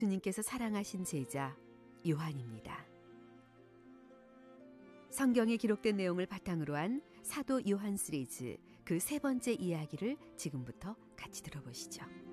주님께서 사랑하신 제자 요한입니다. 성경에 기록된 내용을 바탕으로 한 사도 요한 시리즈 그 세 번째 이야기를 지금부터 같이 들어보시죠.